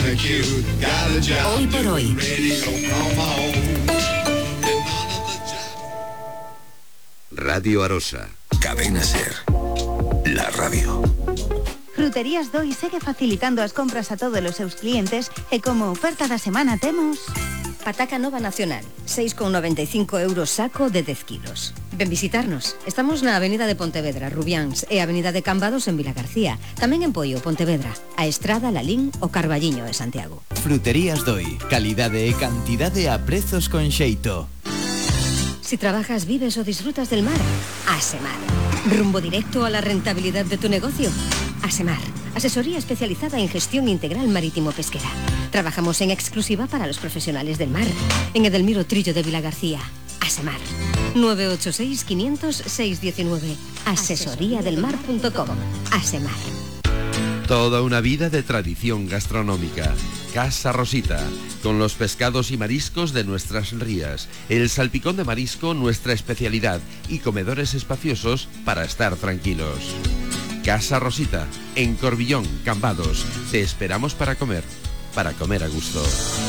Hoy por hoy. Radio Arosa. Cadena Ser. La radio. Fruterías Doi segue facilitando as compras a todos os seus clientes e como oferta da semana temos... Pataca nova nacional, 6,95 euros saco de 10 kilos. Ven visitarnos. Estamos na Avenida de Pontevedra, Rubiáns, e Avenida de Cambados en Vilagarcía. Tamén en Poio, Pontevedra, a Estrada, Lalín, o Carballiño de Santiago. Fruterías Doi, calidade e cantidade a prezos con xeito. Si trabajas, vives o disfrutas del mar, Asemar. Rumbo directo a la rentabilidad de tu negocio. Asemar, asesoría especializada en gestión integral marítimo-pesquera. Trabajamos en exclusiva para los profesionales del mar. En Edelmiro Trillo de Vilagarcía. Asemar. 986-500-619. Asesoriadelmar.com. Asemar. Toda una vida de tradición gastronómica. Casa Rosita, con los pescados y mariscos de nuestras rías, el salpicón de marisco nuestra especialidad y comedores espaciosos para estar tranquilos. Casa Rosita, en Corbillón, Cambados. Te esperamos para comer a gusto.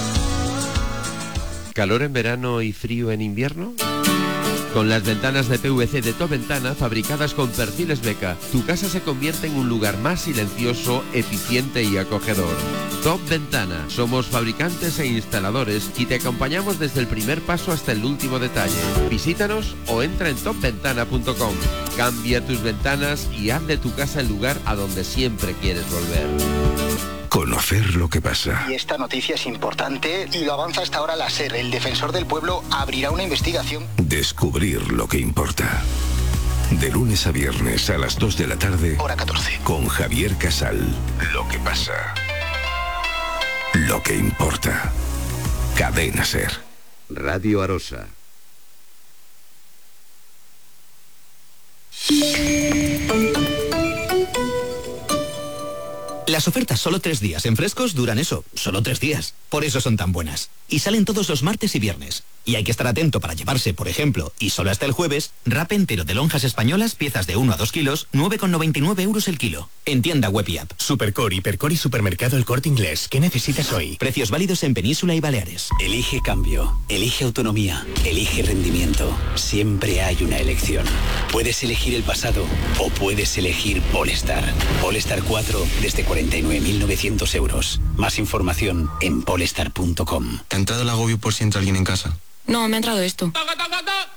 ¿Calor en verano y frío en invierno? Con las ventanas de PVC de Top Ventana fabricadas con perfiles Beca, tu casa se convierte en un lugar más silencioso, eficiente y acogedor. Top Ventana. Somos fabricantes e instaladores y te acompañamos desde el primer paso hasta el último detalle. Visítanos o entra en topventana.com. Cambia tus ventanas y haz de tu casa el lugar a donde siempre quieres volver. Conocer lo que pasa. Y esta noticia es importante y lo avanza hasta ahora la SER. El defensor del pueblo abrirá una investigación. Descubrir lo que importa. De lunes a viernes a las 2 de la tarde. Hora 14. Con Javier Casal. Lo que pasa. Lo que importa. Cadena Ser. Radio Arosa. Las ofertas solo 3 días en Frescos duran eso, solo 3 días. Por eso son tan buenas. Y salen todos los martes y viernes. Y hay que estar atento para llevarse, por ejemplo, y solo hasta el jueves, wrap entero de lonjas españolas, piezas de 1 a 2 kilos, 9,99 euros el kilo. En tienda web y app. Supercore, Hipercor y Supermercado El Corte Inglés. ¿Qué necesitas hoy? Precios válidos en Península y Baleares. Elige cambio, elige autonomía, elige rendimiento. Siempre hay una elección. Puedes elegir el pasado o puedes elegir Polestar. Polestar 4 desde 49.900 euros. Más información en polestar.com. ¿Te ha entrado el agobio por si entra alguien en casa? No, me ha entrado esto.